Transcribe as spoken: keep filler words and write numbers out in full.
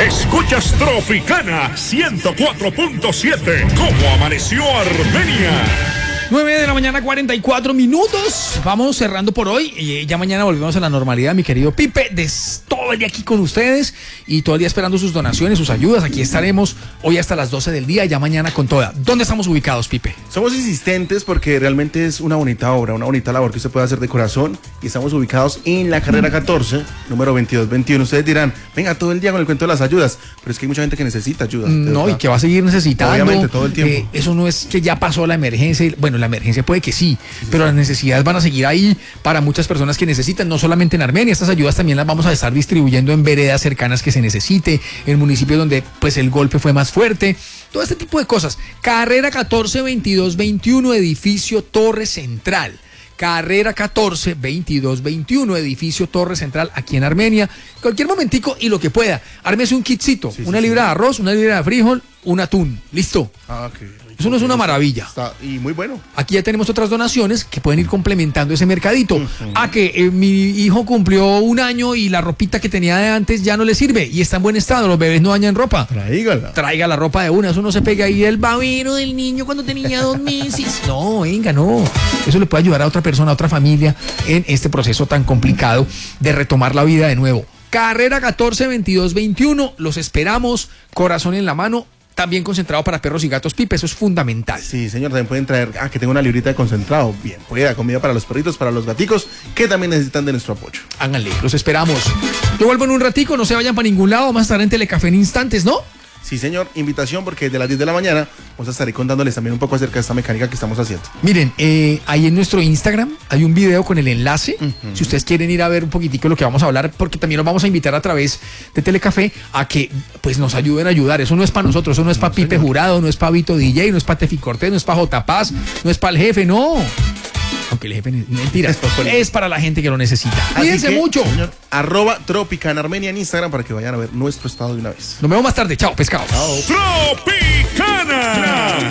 Escuchas Tropicana ciento cuatro punto siete. ¿Cómo amaneció Armenia? nueve de la mañana, cuarenta y cuatro minutos. Vamos cerrando por hoy. Y ya mañana volvemos a la normalidad, mi querido Pipe. Des, todo el día aquí con ustedes y todo el día esperando sus donaciones, sus ayudas. Aquí estaremos hoy hasta las doce del día, ya mañana con toda. ¿Dónde estamos ubicados, Pipe? Somos insistentes porque realmente es una bonita obra, una bonita labor que usted puede hacer de corazón. Y estamos ubicados en la carrera catorce, número veintidós veintiuno. Ustedes dirán, venga, todo el día con el cuento de las ayudas. Pero es que hay mucha gente que necesita ayuda. No, y que va a seguir necesitando. Obviamente, todo el tiempo. Eh, eso no es que ya pasó la emergencia. Bueno, la emergencia puede que sí, sí, pero sí. Las necesidades van a seguir ahí para muchas personas que necesitan, no solamente en Armenia. Estas ayudas también las vamos a estar distribuyendo en veredas cercanas que se necesite, en municipios donde pues el golpe fue más fuerte, todo este tipo de cosas. Carrera catorce, veintidós veintiuno, edificio Torre Central. Carrera catorce, veintidós veintiuno, edificio Torre Central, aquí en Armenia. Cualquier momentico y lo que pueda. Ármese un kitcito, sí, una sí, libra sí. de arroz, una libra de frijol, un atún. ¿Listo? Ah, ok. Eso no es una maravilla. Está, y muy bueno. Aquí ya tenemos otras donaciones que pueden ir complementando ese mercadito. Uh-huh. Ah, que eh, mi hijo cumplió un año y la ropita que tenía de antes ya no le sirve y está en buen estado. Los bebés no dañan ropa. Tráigala. Traiga la ropa de una. Eso no se pega ahí el babero del niño cuando tenía dos meses. No, venga, no. Eso le puede ayudar a otra persona, a otra familia en este proceso tan complicado de retomar la vida de nuevo. Carrera catorce, veintidós veintiuno. Los esperamos. Corazón en la mano. También concentrado para perros y gatos, Pipe, eso es fundamental. Sí, señor, también pueden traer, ah, que tengo una librita de concentrado, bien, puede comida para los perritos, para los gaticos, que también necesitan de nuestro apoyo. Háganle, los esperamos. Yo vuelvo en un ratico, no se vayan para ningún lado, vamos a estar en Telecafé en instantes, ¿no? Sí, señor, invitación porque desde las diez de la mañana vamos a estar contándoles también un poco acerca de esta mecánica que estamos haciendo. Miren, eh, ahí en nuestro Instagram hay un video con el enlace, uh-huh. Si ustedes quieren ir a ver un poquitico lo que vamos a hablar, porque también los vamos a invitar a través de Telecafé a que pues nos ayuden a ayudar. Eso no es para nosotros, eso no es para no, Pipe señor. Jurado, no es para Vito D J, no es para Tefi Cortés, no es para J Paz, no es para el jefe, no. Aunque el jefe, mentiras, es para la gente que lo necesita. Cuídense que, mucho. Señor, arroba Tropicana Armenia en Instagram para que vayan a ver nuestro estado de una vez. Nos vemos más tarde. Chao, pescados. Chao. Tropicana.